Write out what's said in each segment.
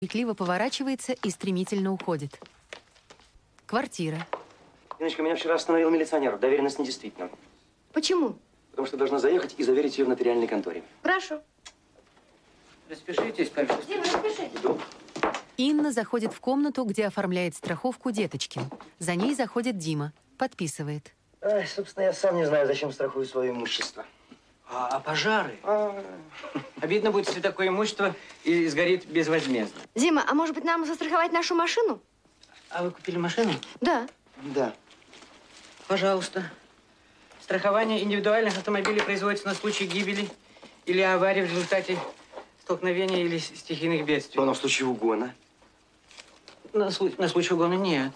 суетливо поворачивается и стремительно уходит. Квартира. Инночка, меня вчера остановил милиционер. Доверенность недействительна. Почему? Потому что должна заехать и заверить ее в нотариальной конторе. Прошу. Распишитесь, пожалуйста. Дима, распишитесь. Иду. Инна заходит в комнату, где оформляет страховку Деточкин. За ней заходит Дима. Подписывает. Ай, собственно, я сам не знаю, зачем страхую свое имущество. А пожары? Обидно будет, если такое имущество и сгорит безвозмездно. Дима, а может быть нам застраховать нашу машину? А вы купили машину? Да. Да. Пожалуйста. Страхование индивидуальных автомобилей производится на случай гибели или аварии в результате столкновения или стихийных бедствий. Но в случае угона. На случай угона нет.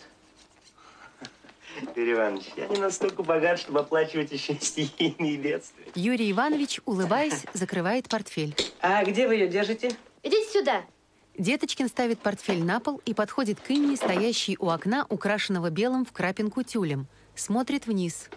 Юрий Иванович, я не настолько богат, чтобы оплачивать еще стихийные бедствия. Юрий Иванович, улыбаясь, закрывает портфель. А где вы ее держите? Идите сюда. Деточкин ставит портфель на пол и подходит к Инне, стоящей у окна, украшенного белым в крапинку тюлем. Смотрит вниз.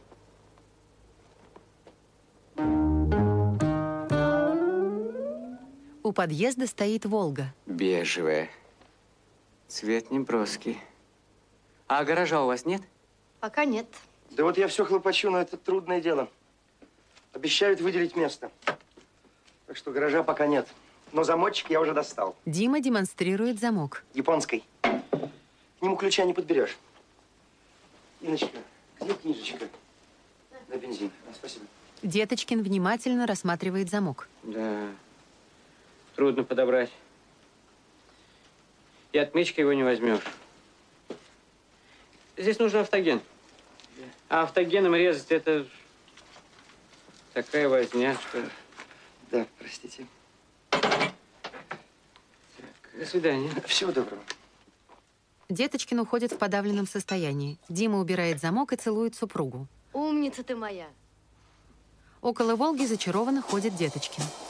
У подъезда стоит «Волга». Бежевая. Цвет неброский. А гаража у вас нет? Пока нет. Да вот я все хлопочу, но это трудное дело. Обещают выделить место. Так что гаража пока нет. Но замочек я уже достал. Дима демонстрирует замок. Японской. К нему ключа не подберешь. Инночка, где книжечка? На бензин. Спасибо. Деточкин внимательно рассматривает замок. Да. Трудно подобрать. И отмычкой его не возьмешь. Здесь нужен автоген. А автогеном резать это такая возня, что... Да, простите. Так, до свидания. Всего доброго. Деточкин уходит в подавленном состоянии. Дима убирает замок и целует супругу. Умница ты моя. Около «Волги» зачарованно ходит Деточкин.